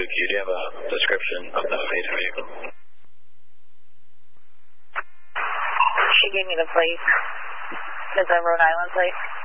2Q, do you have a description of the FACE vehicle? She gave me the plate. It's a Rhode Island plate.